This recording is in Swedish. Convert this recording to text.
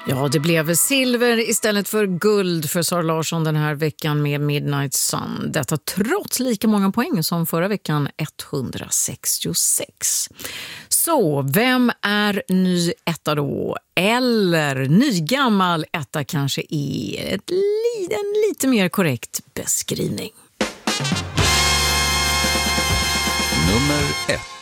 Ja, det blev silver istället för guld för Sara Larsson den här veckan med Midnight Sun. Detta trots lika många poäng som förra veckan, 166. Så, vem är ny etta då? Eller nygammal etta kanske är en lite mer korrekt beskrivning. Nummer 1.